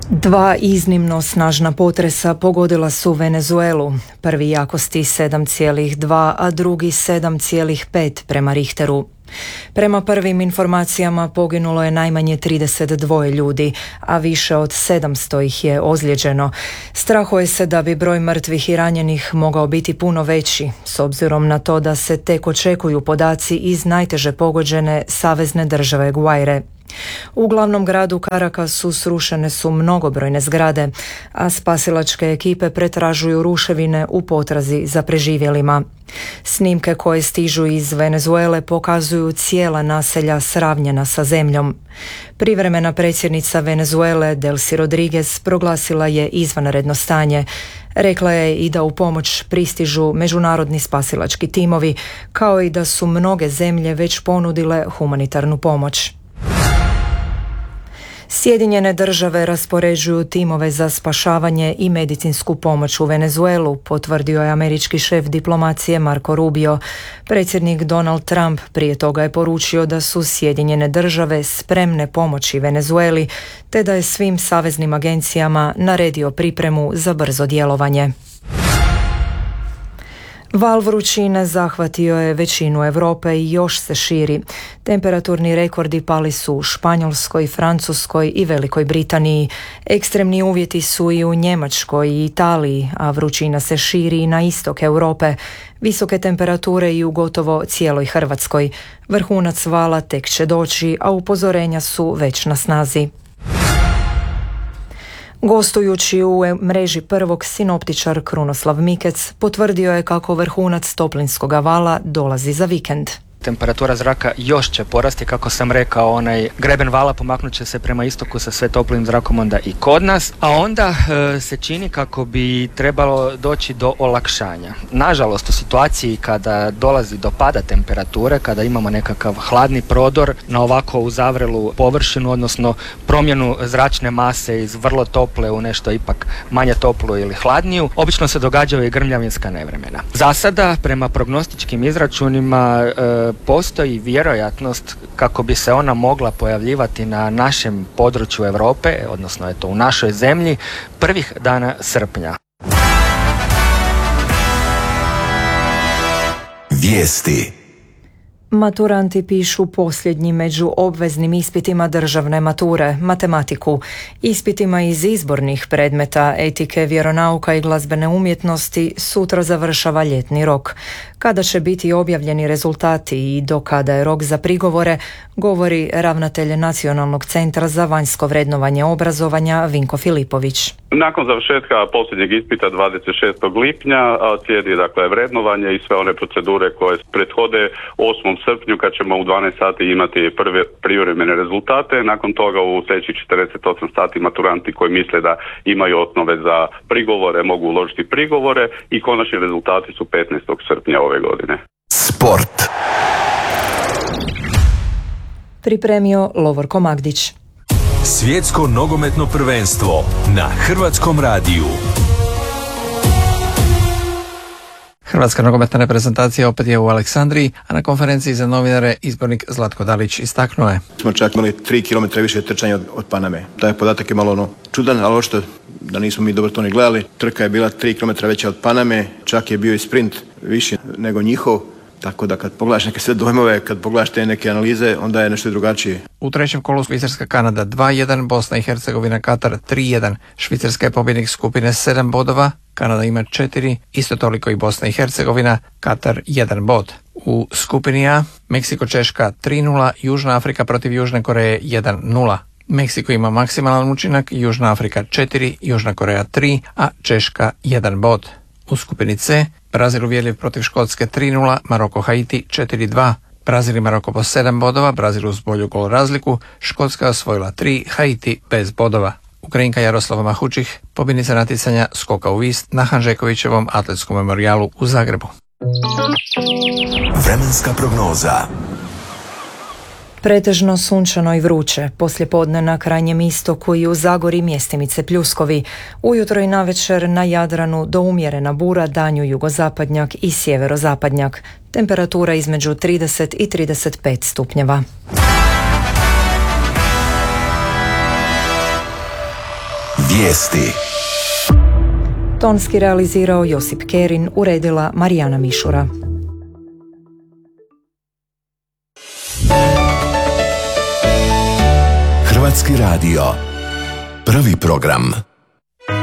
Dva iznimno snažna potresa pogodila su Venezuelu, prvi jakosti 7,2, a drugi 7,5 prema Richteru. Prema prvim informacijama poginulo je najmanje 32 ljudi, a više od 700 ih je ozlijeđeno. Strahuje se da bi broj mrtvih i ranjenih mogao biti puno veći, s obzirom na to da se tek očekuju podaci iz najteže pogođene savezne države Guaire. U glavnom gradu Caracasu srušene su mnogobrojne zgrade, a spasilačke ekipe pretražuju ruševine u potrazi za preživjelima. Snimke koje stižu iz Venezuele pokazuju cijela naselja sravnjena sa zemljom. Privremena predsjednica Venezuele Delcy Rodriguez proglasila je izvanredno stanje. Rekla je i da u pomoć pristižu međunarodni spasilački timovi, kao i da su mnoge zemlje već ponudile humanitarnu pomoć. Sjedinjene države raspoređuju timove za spašavanje i medicinsku pomoć u Venezuelu, potvrdio je američki šef diplomacije Marco Rubio. Predsjednik Donald Trump prije toga je poručio da su Sjedinjene države spremne pomoći Venezueli, te da je svim saveznim agencijama naredio pripremu za brzo djelovanje. Val vrućine zahvatio je većinu Europe i još se širi. Temperaturni rekordi pali su u Španjolskoj, Francuskoj i Velikoj Britaniji. Ekstremni uvjeti su i u Njemačkoj i Italiji, a vrućina se širi i na istok Europe. Visoke temperature i u gotovo cijeloj Hrvatskoj. Vrhunac vala tek će doći, a upozorenja su već na snazi. Gostujući u mreži prvog, sinoptičar Krunoslav Mikec potvrdio je kako vrhunac toplinskoga vala dolazi za vikend. Temperatura zraka još će porasti, kako sam rekao, onaj greben vala pomaknut će se prema istoku sa sve toplim zrakom onda i kod nas, a onda se čini kako bi trebalo doći do olakšanja. Nažalost, u situaciji kada dolazi do pada temperature, kada imamo nekakav hladni prodor na ovako uzavrelu površinu, odnosno promjenu zračne mase iz vrlo tople u nešto ipak manje toplu ili hladniju, obično se događaju i grmljavinska nevremena. Za sada, prema prognostičkim izračunima, postoji vjerojatnost kako bi se ona mogla pojavljivati na našem području Europe, odnosno u našoj zemlji, prvih dana srpnja. Vijesti. Maturanti pišu posljednji među obveznim ispitima državne mature, matematiku, ispitima iz izbornih predmeta, etike, vjeronauka i glazbene umjetnosti sutra završava ljetni rok. Kada će biti objavljeni rezultati i do kada je rok za prigovore, govori ravnatelj Nacionalnog centra za vanjsko vrednovanje obrazovanja Vinko Filipović. Nakon završetka posljednjeg ispita 26. lipnja slijedi vrednovanje i sve one procedure koje prethode 8. srpnju kad ćemo u 12 sati imati prve privremene rezultate. Nakon toga u sljedećih 48 sati maturanti koji misle da imaju osnove za prigovore mogu uložiti prigovore i konačni rezultati su 15. srpnja ove godine. Sport. Pripremio Lovorko Magdić. Svjetsko nogometno prvenstvo na Hrvatskom radiju. Hrvatska nogometna reprezentacija opet je u Aleksandriji, a na konferenciji za novinare izbornik Zlatko Dalić istaknuo je: Smo čak imali 3 km više trčanja od Paname. Taj podatak je malo čudan, ali ošto da nismo mi dobro to ni gledali. Trka je bila 3 km veća od Paname, čak je bio i sprint više nego njihov. Tako da kad pogledaš neke sve dojmove, kad pogledaš te neke analize, onda je nešto drugačije. U trećem kolu Švicarska Kanada 2-1, Bosna i Hercegovina Katar 3-1. Švicarska je pobjednik skupine 7 bodova, Kanada ima 4, isto toliko i Bosna i Hercegovina, Katar 1 bod. U skupini A Meksiko Češka 3-0, Južna Afrika protiv Južne Koreje 1-0. Meksiko ima maksimalan učinak, Južna Afrika 4, Južna Koreja 3, a Češka 1 bod. U skupini C Brazil uvjerljiv protiv Škotske 3-0, Maroko Haiti 4-2. Brazil i Maroko po 7 bodova, Brazil uz bolju gol razliku, Škotska osvojila 3, Haiti bez bodova. Ukrajinka Jaroslava Mahučih, pobjednica natjecanja skoka u vis na Hanžekovićevom atletskom memorijalu u Zagrebu. Vremenska prognoza. Pretežno sunčano i vruće, poslijepodne na krajnjem istoku i u Zagori mjestimice pljuskovi. Ujutro i navečer na Jadranu do umjerena bura, danju jugozapadnjak i sjeverozapadnjak. Temperatura između 30 i 35 stupnjeva. Vijesti. Tonski realizirao Josip Kerin, uredila Marijana Mišura. Hrvatski radio. Prvi program.